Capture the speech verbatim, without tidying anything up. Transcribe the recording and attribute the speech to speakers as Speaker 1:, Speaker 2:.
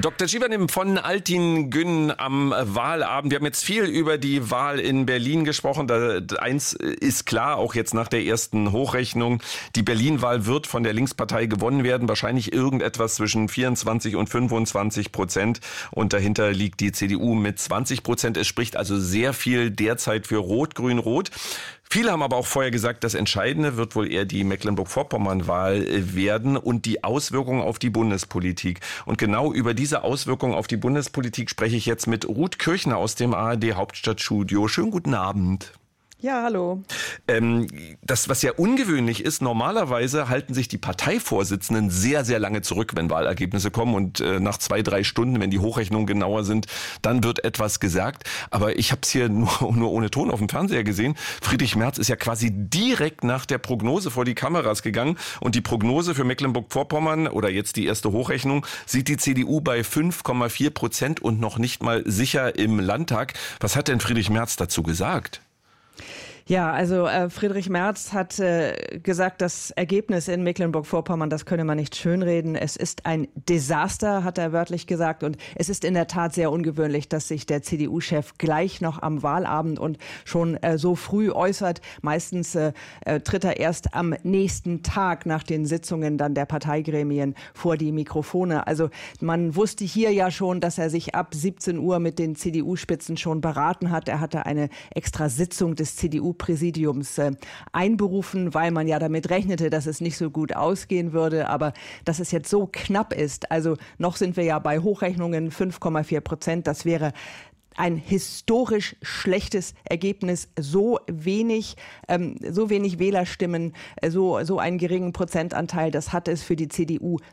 Speaker 1: Doktor Schiebernimm von Altingün am Wahlabend. Wir haben jetzt viel über die Wahl in Berlin gesprochen. Da, eins ist klar, auch jetzt nach der ersten Hochrechnung. Die Berlin-Wahl wird von der Linkspartei gewonnen werden. Wahrscheinlich irgendetwas zwischen vierundzwanzig und fünfundzwanzig Prozent. Und dahinter liegt die C D U mit zwanzig Prozent. Es spricht also sehr viel derzeit für Rot-Grün-Rot. Viele haben aber auch vorher gesagt, das Entscheidende wird wohl eher die Mecklenburg-Vorpommern-Wahl werden und die Auswirkungen auf die Bundespolitik. Und genau über diese Auswirkungen auf die Bundespolitik spreche ich jetzt mit Ruth Kirchner aus dem A R D Hauptstadtstudio. Schönen guten Abend.
Speaker 2: Ja, hallo.
Speaker 1: Ähm, das, was ja ungewöhnlich ist, normalerweise halten sich die Parteivorsitzenden sehr, sehr lange zurück, wenn Wahlergebnisse kommen und äh, nach zwei, drei Stunden, wenn die Hochrechnungen genauer sind, dann wird etwas gesagt. Aber ich habe es hier nur, nur ohne Ton auf dem Fernseher gesehen. Friedrich Merz ist ja quasi direkt nach der Prognose vor die Kameras gegangen und die Prognose für Mecklenburg-Vorpommern oder jetzt die erste Hochrechnung sieht die C D U bei fünf Komma vier Prozent und noch nicht mal sicher im Landtag. Was hat denn Friedrich Merz dazu gesagt?
Speaker 2: Ja, also äh, Friedrich Merz hat äh, gesagt, das Ergebnis in Mecklenburg-Vorpommern, das könne man nicht schönreden. Es ist ein Desaster, hat er wörtlich gesagt. Und es ist in der Tat sehr ungewöhnlich, dass sich der C D U-Chef gleich noch am Wahlabend und schon äh, so früh äußert. Meistens äh, äh, tritt er erst am nächsten Tag nach den Sitzungen dann der Parteigremien vor die Mikrofone. Also man wusste hier ja schon, dass er sich ab siebzehn Uhr mit den C D U-Spitzen schon beraten hat. Er hatte eine extra Sitzung des C D U Präsidiums äh, einberufen, weil man ja damit rechnete, dass es nicht so gut ausgehen würde. Aber dass es jetzt so knapp ist, also noch sind wir ja bei Hochrechnungen fünf Komma vier Prozent, das wäre ein historisch schlechtes Ergebnis, so wenig, ähm, so wenig Wählerstimmen, so, so einen geringen Prozentanteil, das hat es für die C D U